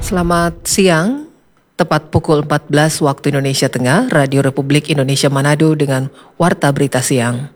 Selamat siang, tepat pukul 14 waktu Indonesia Tengah, Radio Republik Indonesia Manado dengan Warta Berita Siang.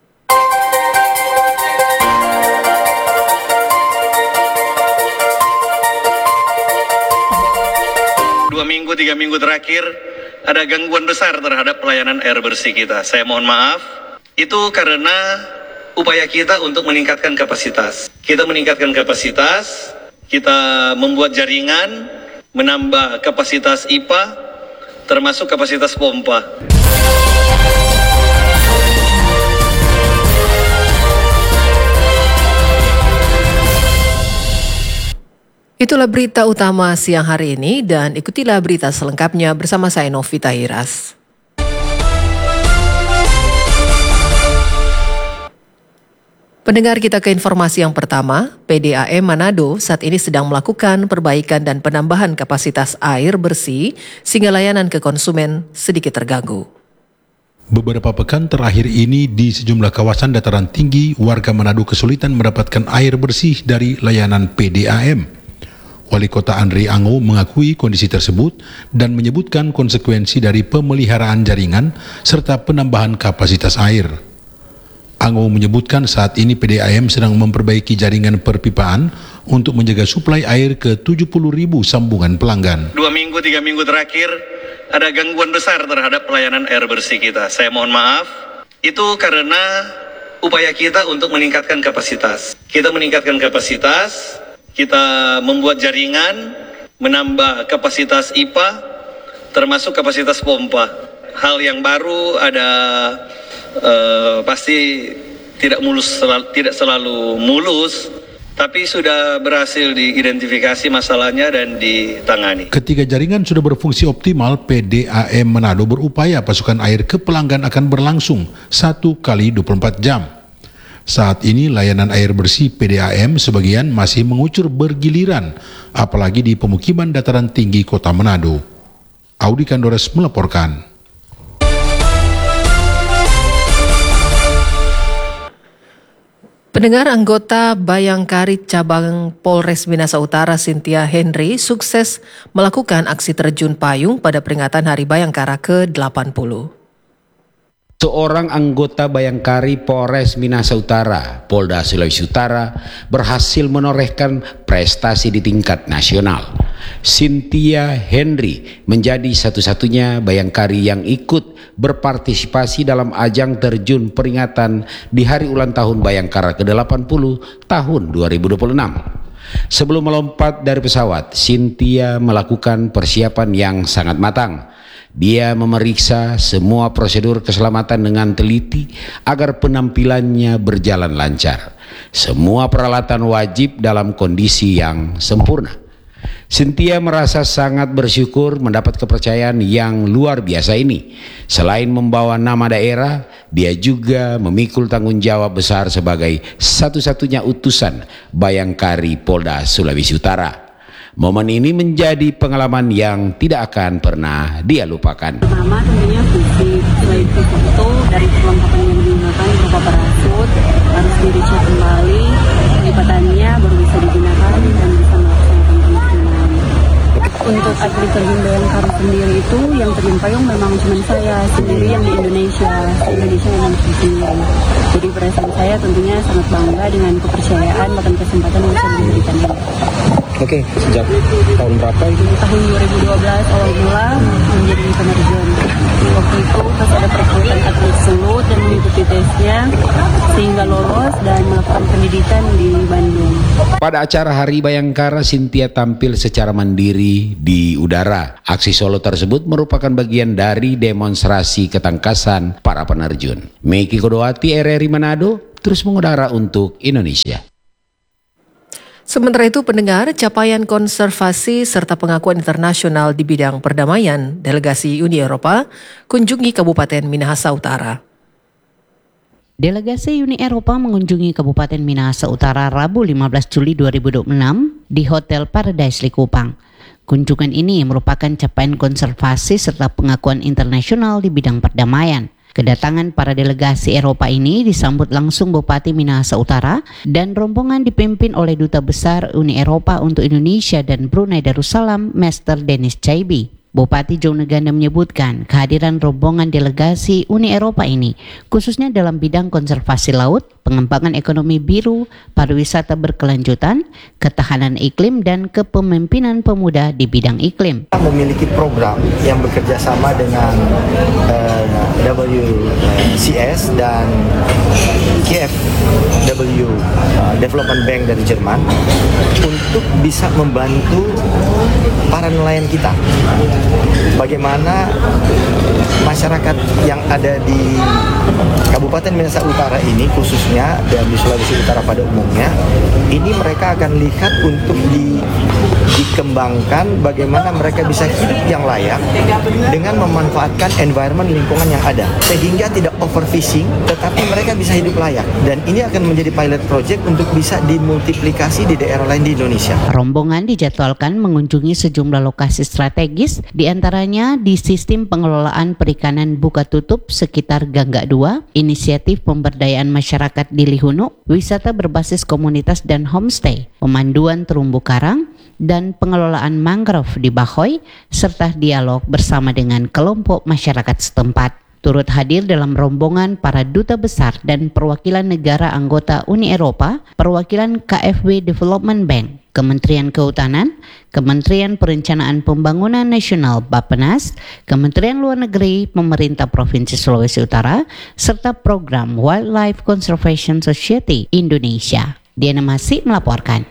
Tiga minggu terakhir ada gangguan besar terhadap pelayanan air bersih kita. Saya mohon maaf, itu karena upaya kita untuk meningkatkan kapasitas. Kita meningkatkan kapasitas, kita membuat jaringan, menambah kapasitas IPA, termasuk kapasitas pompa. Itulah berita utama siang hari ini dan ikutilah berita selengkapnya bersama saya Novita Iras. Pendengar, kita ke informasi yang pertama. PDAM Manado saat ini sedang melakukan perbaikan dan penambahan kapasitas air bersih sehingga layanan ke konsumen sedikit terganggu. Beberapa pekan terakhir ini di sejumlah kawasan dataran tinggi, warga Manado kesulitan mendapatkan air bersih dari layanan PDAM. Wali Kota Andri Ango mengakui kondisi tersebut dan menyebutkan konsekuensi dari pemeliharaan jaringan serta penambahan kapasitas air. Ango menyebutkan saat ini PDAM sedang memperbaiki jaringan perpipaan untuk menjaga suplai air ke 70.000 sambungan pelanggan. 3 minggu terakhir ada gangguan besar terhadap pelayanan air bersih kita. Saya mohon maaf, itu karena upaya kita untuk meningkatkan kapasitas. Kita meningkatkan kapasitas, kita membuat jaringan, menambah kapasitas IPA, termasuk kapasitas pompa. Hal yang baru ada pasti tidak selalu mulus, tapi sudah berhasil diidentifikasi masalahnya dan ditangani. Ketika jaringan sudah berfungsi optimal, PDAM Manado berupaya pasokan air ke pelanggan akan berlangsung 1 kali 24 jam. Saat ini layanan air bersih PDAM sebagian masih mengucur bergiliran, apalagi di pemukiman dataran tinggi Kota Manado. Audi Kandores melaporkan. Pendengar, anggota Bayangkari Cabang Polres Minahasa Utara Cynthia Henry sukses melakukan aksi terjun payung pada peringatan Hari Bayangkara ke-80. Seorang anggota Bayangkari Polres Minahasa Utara, Polda Sulawesi Utara, berhasil menorehkan prestasi di tingkat nasional. Cynthia Henry menjadi satu-satunya Bayangkari yang ikut berpartisipasi dalam ajang terjun peringatan di Hari Ulang Tahun Bayangkara ke-80 tahun 2026. Sebelum melompat dari pesawat, Cynthia melakukan persiapan yang sangat matang. Dia memeriksa semua prosedur keselamatan dengan teliti agar penampilannya berjalan lancar. Semua peralatan wajib dalam kondisi yang sempurna. Cynthia merasa sangat bersyukur mendapat kepercayaan yang luar biasa ini. Selain membawa nama daerah, dia juga memikul tanggung jawab besar sebagai satu-satunya utusan Bayangkari Polda Sulawesi Utara. Momen ini menjadi pengalaman yang tidak akan pernah dia lupakan. Pertama tentunya fisik, selain fisik itu dari perlengkapan yang digunakan berupa parasut harus dicek kembali, lipatannya baru bisa digunakan dan bisa melaksanakan penerbangan. Untuk atlet terjun Bayangkara sendiri itu yang terjun payung memang cuma saya sendiri yang di Indonesia memang sendiri. Jadi perasaan saya tentunya sangat bangga dengan kepercayaan bahkan kesempatan yang bisa diberikan ini. Oke, sejak tahun berapa itu? Tahun 2012 awal mula menjadi penerjun. Waktu itu pas ada perekrutan atlet sulut dan mengikuti tesnya sehingga lolos dan melakukan pendidikan di Bandung. Pada acara Hari Bayangkara, Cynthia tampil secara mandiri di udara. Aksi solo tersebut merupakan bagian dari demonstrasi ketangkasan para penerjun. Meiki Kodowati, RRI Manado, terus mengudara untuk Indonesia. Sementara itu, pendengar, capaian konservasi serta pengakuan internasional di bidang perdamaian, delegasi Uni Eropa kunjungi Kabupaten Minahasa Utara. Delegasi Uni Eropa mengunjungi Kabupaten Minahasa Utara Rabu 15 Juli 2026 di Hotel Paradise Likupang. Kunjungan ini merupakan capaian konservasi serta pengakuan internasional di bidang perdamaian. Kedatangan para delegasi Eropa ini disambut langsung Bupati Minahasa Utara dan rombongan dipimpin oleh Duta Besar Uni Eropa untuk Indonesia dan Brunei Darussalam, Mr. Dennis Chaibi. Bupati Joneganda menyebutkan kehadiran rombongan delegasi Uni Eropa ini khususnya dalam bidang konservasi laut, pengembangan ekonomi biru, pariwisata berkelanjutan, ketahanan iklim, dan kepemimpinan pemuda di bidang iklim. Kita memiliki program yang bekerja sama dengan WCS dan KfW Development Bank dari Jerman untuk bisa membantu para nelayan kita. Bagaimana masyarakat yang ada di Kabupaten Minahasa Utara ini khususnya dan di Sulawesi Utara pada umumnya, ini mereka akan lihat untuk dikembangkan bagaimana mereka bisa hidup yang layak dengan memanfaatkan environment lingkungan yang ada sehingga tidak overfishing tetapi mereka bisa hidup layak, dan ini akan menjadi pilot project untuk bisa dimultiplikasi di daerah lain di Indonesia. Rombongan dijadwalkan mengunjungi sejumlah lokasi strategis, diantaranya di sistem pengelolaan perikanan buka tutup sekitar Gangga 2, inisiatif pemberdayaan masyarakat di Lihunu, wisata berbasis komunitas dan homestay, pemanduan terumbu karang, dan pengelolaan mangrove di Bahoy, serta dialog bersama dengan kelompok masyarakat setempat. Turut hadir dalam rombongan para duta besar dan perwakilan negara anggota Uni Eropa, perwakilan KfW Development Bank, Kementerian Kehutanan, Kementerian Perencanaan Pembangunan Nasional Bappenas, Kementerian Luar Negeri, Pemerintah Provinsi Sulawesi Utara, serta program Wildlife Conservation Society Indonesia. Diana Masih melaporkan.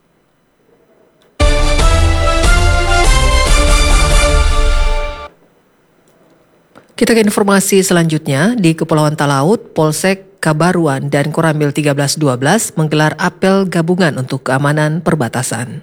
Kita ke informasi selanjutnya. Di Kepulauan Talaut, Polsek Kabaruan dan Koramil 1312 menggelar apel gabungan untuk keamanan perbatasan.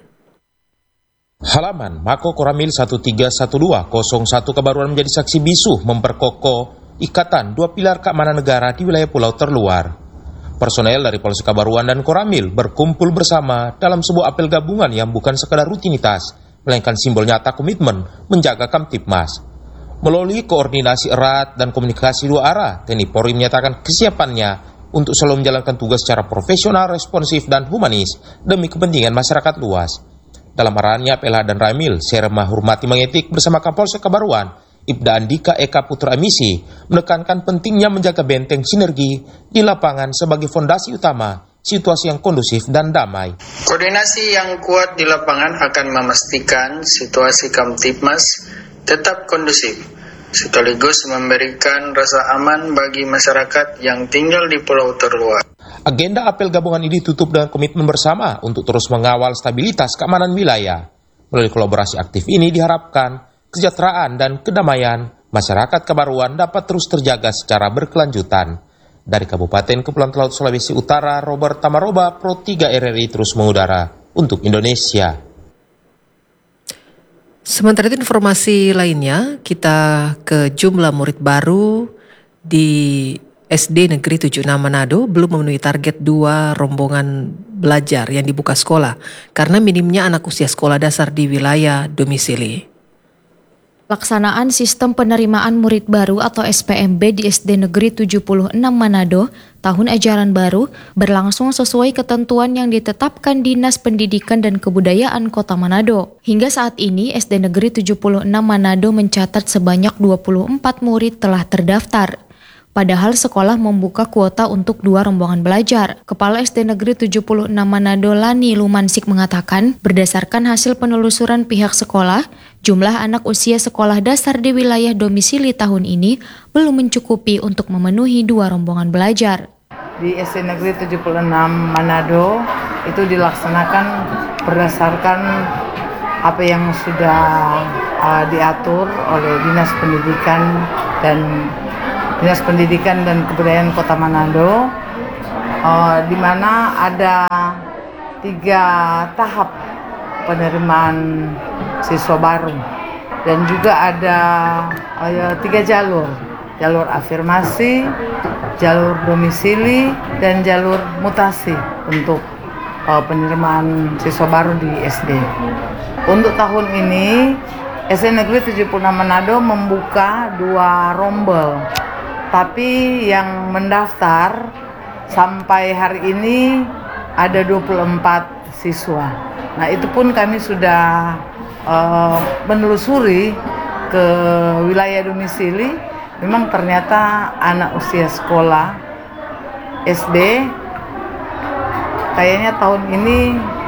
Halaman Mako Koramil 131201 Kabaruan menjadi saksi bisu memperkokoh ikatan dua pilar keamanan negara di wilayah pulau terluar. Personel dari Polsek Kabaruan dan Koramil berkumpul bersama dalam sebuah apel gabungan yang bukan sekadar rutinitas, melainkan simbol nyata komitmen menjaga Kamtibmas. Melalui koordinasi erat dan komunikasi dua arah, TNI Polri menyatakan kesiapannya untuk selalu menjalankan tugas secara profesional, responsif, dan humanis demi kepentingan masyarakat luas. Dalam arahannya, PLH dan Ramil, Serma Hurmati mengetik bersama Kapolsek Kabaruan, Ibda Andika Eka Putra Emisi, menekankan pentingnya menjaga benteng sinergi di lapangan sebagai fondasi utama situasi yang kondusif dan damai. Koordinasi yang kuat di lapangan akan memastikan situasi Kamtibmas tetap kondusif, sekaligus memberikan rasa aman bagi masyarakat yang tinggal di pulau terluar. Agenda apel gabungan ini ditutup dengan komitmen bersama untuk terus mengawal stabilitas keamanan wilayah. Melalui kolaborasi aktif ini diharapkan kesejahteraan dan kedamaian masyarakat Kabaruan dapat terus terjaga secara berkelanjutan. Dari Kabupaten Kepulauan Talaut Sulawesi Utara, Robert Tamaroba, Pro 3 RRI terus mengudara untuk Indonesia. Sementara itu informasi lainnya, kita ke jumlah murid baru di SD Negeri 76 Manado belum memenuhi target 2 rombongan belajar yang dibuka sekolah karena minimnya anak usia sekolah dasar di wilayah domisili. Pelaksanaan sistem penerimaan murid baru atau SPMB di SD Negeri 76 Manado tahun ajaran baru berlangsung sesuai ketentuan yang ditetapkan Dinas Pendidikan dan Kebudayaan Kota Manado. Hingga saat ini SD Negeri 76 Manado mencatat sebanyak 24 murid telah terdaftar. Padahal sekolah membuka kuota untuk 2 rombongan belajar. Kepala SD Negeri 76 Manado Lani Lumansik mengatakan, berdasarkan hasil penelusuran pihak sekolah, jumlah anak usia sekolah dasar di wilayah domisili tahun ini belum mencukupi untuk memenuhi 2 rombongan belajar. Di SD Negeri 76 Manado itu dilaksanakan berdasarkan apa yang sudah diatur oleh Dinas Pendidikan dan Kebudayaan Kota Manado, di mana ada 3 tahap penerimaan siswa baru dan juga ada 3 jalur afirmasi, jalur domisili, dan jalur mutasi untuk penerimaan siswa baru di SD. Untuk tahun ini SD Negeri 76 Manado membuka 2 rombel tapi yang mendaftar sampai hari ini ada 24 siswa. Nah, itu pun kami sudah menelusuri ke wilayah domisili. Memang ternyata anak usia sekolah SD kayaknya tahun ini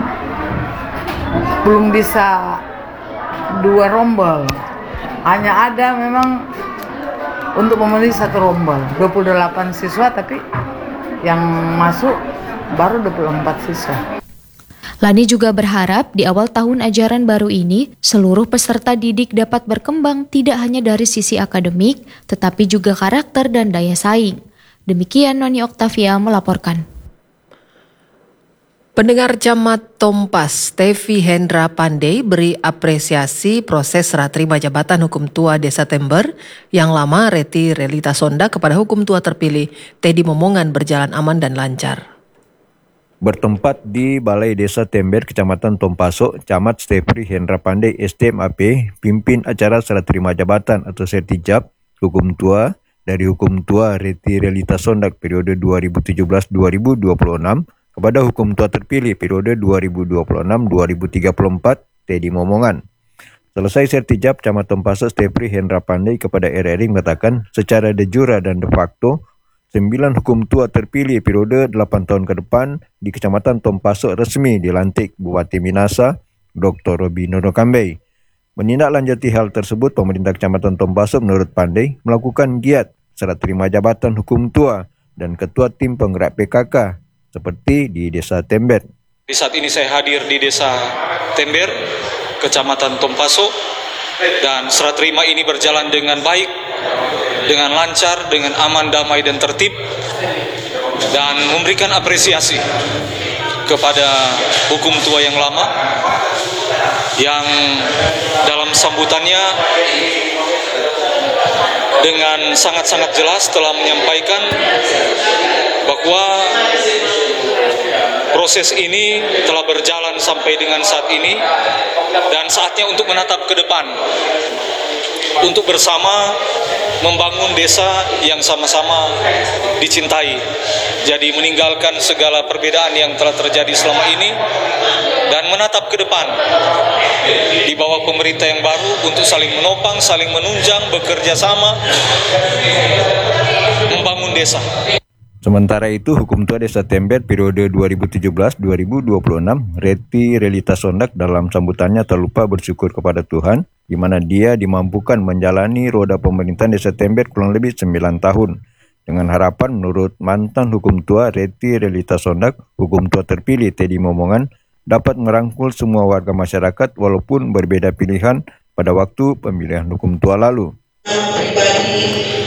belum bisa 2 rombel. Hanya ada memang untuk memenuhi 1 rombel. 28 siswa tapi yang masuk baru 24 siswa. Lani juga berharap di awal tahun ajaran baru ini, seluruh peserta didik dapat berkembang tidak hanya dari sisi akademik, tetapi juga karakter dan daya saing. Demikian Noni Oktavia melaporkan. Pendengar Camat Tompas, Tevi Hendra Pandey beri apresiasi proses serah terima jabatan Hukum Tua Desa Tember yang lama Reti Relita Sonda kepada Hukum Tua terpilih Teddy Momongan berjalan aman dan lancar. Bertempat di Balai Desa Tember, Kecamatan Tompaso, Camat Tevi Hendra Pandey STMAP pimpin acara serah terima jabatan atau sertijab Hukum Tua dari Hukum Tua Reti Relita Sonda periode 2017-2026 kepada Hukum Tua terpilih periode 2026-2034 Teddy Momongan. Selesai sertijab, Camat Tompaso Tevi Hendra Pandey kepada RRI mengatakan secara de jure dan de facto 9 Hukum Tua terpilih periode 8 tahun ke depan di Kecamatan Tompaso resmi dilantik Bupati Minasa Dr. Robi Nono Kambei. Menindaklanjuti hal tersebut, pemerintah Kecamatan Tompaso menurut Pandey melakukan giat serah terima jabatan Hukum Tua dan Ketua Tim Penggerak PKK seperti di Desa Tember. Di saat ini saya hadir di Desa Tember, Kecamatan Tompaso, dan serah terima ini berjalan dengan baik, dengan lancar, dengan aman, damai, dan tertib, dan memberikan apresiasi kepada Hukum Tua yang lama yang dalam sambutannya dengan sangat-sangat jelas telah menyampaikan bahwa proses ini telah berjalan sampai dengan saat ini dan saatnya untuk menatap ke depan, untuk bersama membangun desa yang sama-sama dicintai. Jadi meninggalkan segala perbedaan yang telah terjadi selama ini dan menatap ke depan di bawah pemerintah yang baru untuk saling menopang, saling menunjang, bekerja sama membangun desa. Sementara itu, Hukum Tua Desa Tember periode 2017-2026, Reti Relita Sondak dalam sambutannya tak lupa bersyukur kepada Tuhan, di mana dia dimampukan menjalani roda pemerintahan Desa Tember kurang lebih 9 tahun. Dengan harapan menurut mantan Hukum Tua Reti Relita Sondak, Hukum Tua terpilih Teddy Momongan dapat merangkul semua warga masyarakat walaupun berbeda pilihan pada waktu pemilihan Hukum Tua lalu.